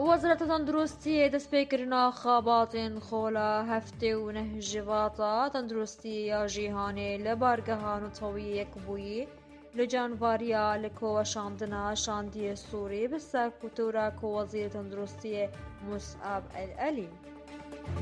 وەزارەتە تەندروستی دەستپێکردنا خاباتên خۆلا هەفتê û nehjivata tenduristî ya jîhanê li bargeha Netewî Yekbûyî li canivariya li koweşandina şandiyê Sûrî bi serkûtûra Wezîrê Tenduristiyê Musab El Elî.